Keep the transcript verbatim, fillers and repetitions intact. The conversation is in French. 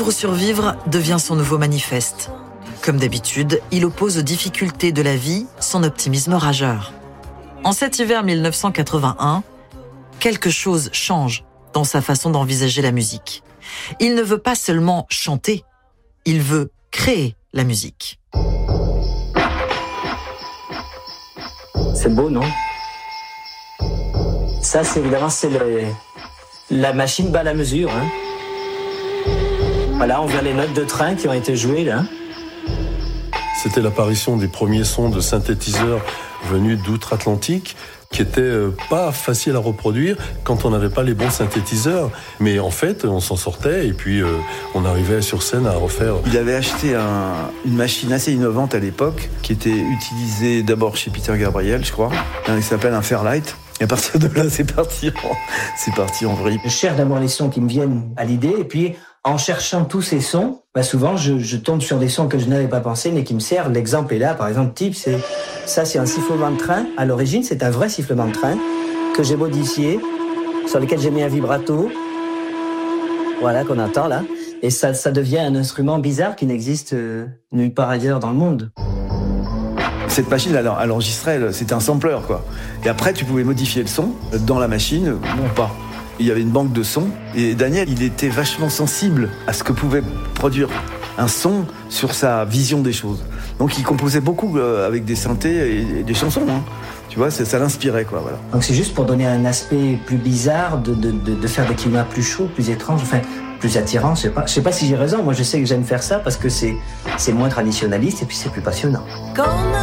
Vivre ou survivre devient son nouveau manifeste. Comme d'habitude, il oppose aux difficultés de la vie son optimisme rageur. En cet hiver mille neuf cent quatre-vingt-un, quelque chose change dans sa façon d'envisager la musique. Il ne veut pas seulement chanter, il veut créer la musique. C'est beau, non? Ça, c'est évidemment, c'est le, la machine bat la mesure. Hein. Voilà, on voit les notes de train qui ont été jouées, là. C'était l'apparition des premiers sons de synthétiseurs venus d'outre-Atlantique, qui étaient euh, pas faciles à reproduire quand on n'avait pas les bons synthétiseurs. Mais en fait, on s'en sortait et puis euh, on arrivait sur scène à refaire. Il avait acheté un, une machine assez innovante à l'époque, qui était utilisée d'abord chez Peter Gabriel, je crois. Il s'appelle un Fairlight. Et à partir de là, c'est parti en, c'est parti en vrille. Je cherche d'abord les sons qui me viennent à l'idée, et puis en cherchant tous ces sons, bah souvent je, je tombe sur des sons que je n'avais pas pensé, mais qui me servent. L'exemple est là, par exemple, type, c'est ça, c'est un sifflement de train. À l'origine, c'est un vrai sifflement de train que j'ai modifié, sur lequel j'ai mis un vibrato, voilà, qu'on entend là, et ça, ça devient un instrument bizarre qui n'existe euh, nulle part ailleurs dans le monde. Cette machine, elle, elle enregistrait, c'était un sampler, quoi. Et après, tu pouvais modifier le son dans la machine, ou pas. Il y avait une banque de sons, et Daniel, il était vachement sensible à ce que pouvait produire un son sur sa vision des choses. Donc il composait beaucoup euh, avec des synthés et, et des chansons, hein. Tu vois, ça, ça l'inspirait, quoi, voilà. Donc c'est juste pour donner un aspect plus bizarre, de, de, de, de faire des climats plus chauds, plus étranges, enfin, plus attirants, je sais pas. Je sais pas si j'ai raison, moi je sais que j'aime faire ça parce que c'est, c'est moins traditionnaliste et puis c'est plus passionnant. Comme